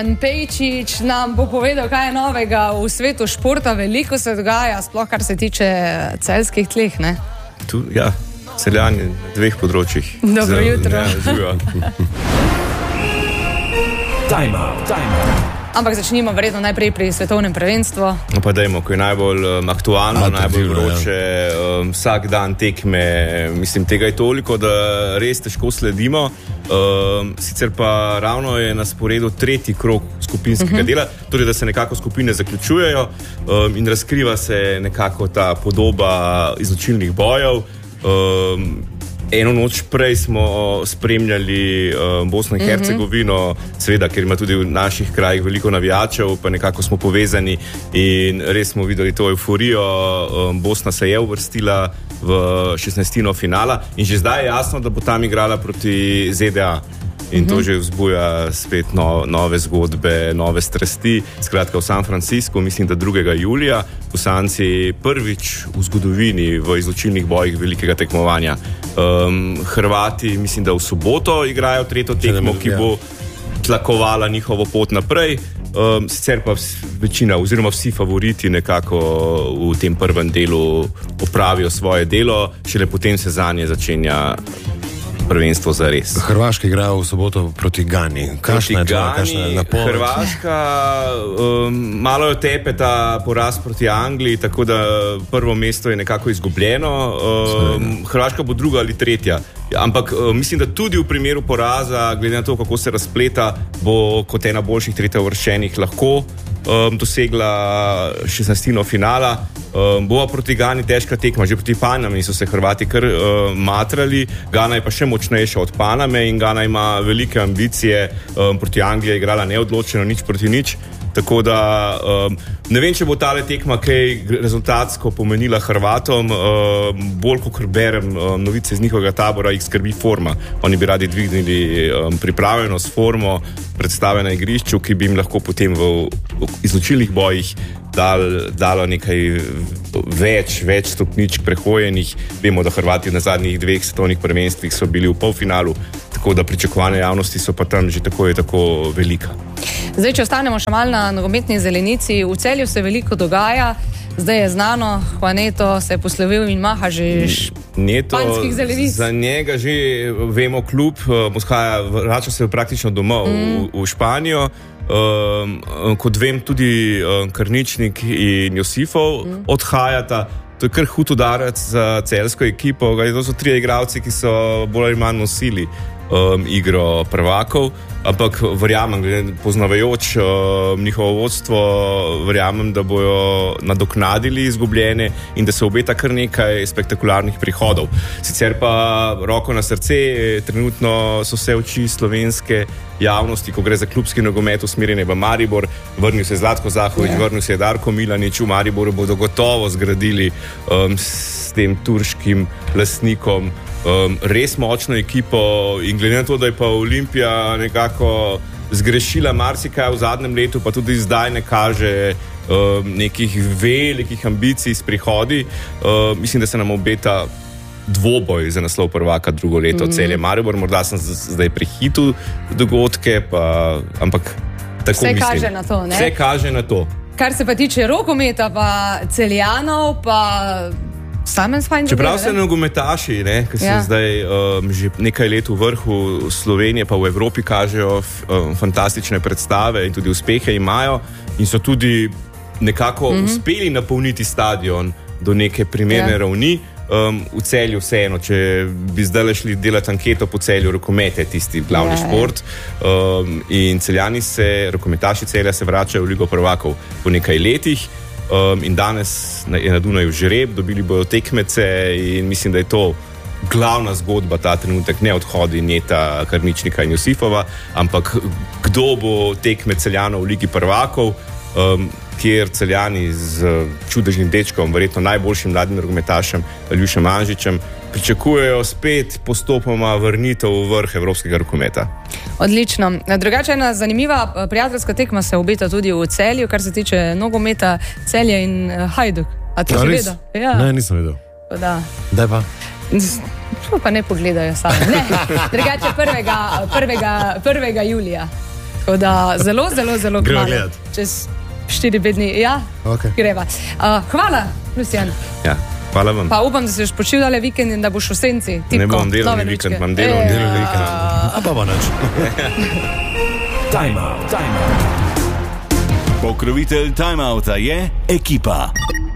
Pejčič nam bo povedal, kaj je novega v svetu športa. Veliko se dogaja, sploh kar se tiče celjskih tleh, ne? Celjani na dveh področjih. Dobro jutro. Time out. Ampak začnimo verjetno najprej pri svetovnem prvenstvu. No pa dajmo, ko je najbolj aktualno, najbolj vroče, vsak dan tekme, mislim, tega je toliko, da res težko sledimo. Sicer pa ravno je na sporedu tretji krog skupinskega dela, torej da se nekako skupine zaključujejo in razkriva se nekako ta podoba izločilnih bojev. Eno noč prej smo spremljali Bosno in Hercegovino, seveda, ker ima tudi v naših krajih veliko navijačev, pa nekako smo povezani in res smo videli to euforijo. Bosna se je uvrstila v 16. finala in že zdaj je jasno, da bo tam igrala proti ZDA. In to že vzbuja spet nove zgodbe, nove strasti. Skratka, v San Franciscu, mislim, da 2. julija, Bosanci prvič v zgodovini v izločilnih bojih velikega tekmovanja. Hrvati, mislim, da v soboto igrajo tretjo tekmo, ki bo tlakovala njihovo pot naprej. Sicer pa večina oziroma vsi favoriti nekako v tem prvem delu opravijo svoje delo, šele potem se zanje začenja prvenstvo za res. Hrvaška igra v soboto proti Gani. Kakšna je napoved? Hrvaška malo jo tepe ta poraz proti Angliji, tako da prvo mesto je nekako izgubljeno. Hrvaška bo druga ali tretja. Ampak mislim, da tudi v primeru poraza, glede na to, kako se razpleta, bo kot ena boljših tretjeuvrščenih lahko dosegla 16. finala. Bova proti Gani težka tekma, že proti Panami so se Hrvati kar matrali, Gana je pa še močnejša od Paname in Gana ima velike ambicije, proti Angliji je igrala neodločeno, nič proti nič, tako da ne vem, če bo tale tekma kaj rezultatsko pomenila Hrvatom, bolj kot berem novice iz njihovega tabora, jih skrbi forma. Oni bi radi dvignili pripravljenost, formo, predstave na igrišču, ki bi jim lahko potem v izločilnih bojih dalo nekaj več stopničk prehojenih. Vemo, da Hrvati na zadnjih 2 svetovnih prvenstvih so bili v polfinalu, tako da pričakovanja javnosti so pa tam že tako velika. Zdaj, če ostanemo še malo na nogometni zelenici, v Celju se veliko dogaja. Zdaj je znano, Juaneto se je poslovil in maha že španskih zelenic. Za njega že vemo, klub vrača se praktično domov v Španijo. Kot vem, tudi Krničnik in Josifov odhajata. To je kar hud udarec za celjsko ekipo. To so 3 igralci, ki so bolj ali manj nosili igro prvakov, ampak verjamem, poznavajoč njihovo vodstvo, verjamem, da bojo nadoknadili izgubljene in da se obeta kar nekaj spektakularnih prihodov. Sicer pa roko na srce, trenutno so vse oči slovenske javnosti, ko gre za klubski nogomet, usmerjene v Maribor. Vrnil se Zlatko Zahović, vrnil se Darko Milanič, v Mariboru bodo gotovo zgradili s tem turškim lastnikom res močno ekipo in glede na to, da je pa Olimpija nekako zgrešila marsikaj v zadnjem letu, pa tudi zdaj ne kaže nekih velikih ambicij s prihodi, mislim, da se nam obeta dvoboj za naslov prvaka drugo leto Celje Maribor. Morda sem zdaj prehitil dogodke, ampak tako vse mislim. Kaže na to, ne? Vse kaže na to. Kar se pa tiče rokometa, pa Celjanov, pa čeprav se nogometaši, ki so zdaj že nekaj let v vrhu Slovenije, pa v Evropi kažejo fantastične predstave in tudi uspehe imajo in so tudi nekako uspeli napolniti stadion do neke primerne ravni. V Celju vseeno, če bi zdaj šli delati anketo po Celju, rokomet je tisti glavni šport in rokometaši Celja se vračajo v Ligo prvakov po nekaj letih. In danes je na Dunaju žreb, dobili bojo tekmece in mislim, da je to glavna zgodba ta trenutek, ne odhodi Njeta, Krničnika in Josifova, ampak kdo bo tekmec Celjanov v Ligi prvakov, kjer Celjani z čudežnim dečkom, verjetno najboljšim mladim nogometašem Aljušem Anžičem, pričakujejo spet postopoma vrnitev v vrh evropskega rokometa. Odlično. Drugače ena zanimiva prijateljska tekma se obeta tudi v Celju, kar se tiče nogometa, Celje in Hajduk. A ti si vedel? Ja. Ne, nisem vedel. Da. Daj pa. Pa ne pogledajo sami. Ne, drugače 1. julija. Tako da zelo kmalu. Čez 4-5 dni. Ja, okay. Greva. Hvala, Lucijan. Ja. Hvala vam. Pa upam, da si boš počil dale vikend in da boš v senci. Tipko, ne bom delovni vikend, imam delovni vikend. Pa bo nič. Time out. Pokrovitelj Time Outa je Ekipa.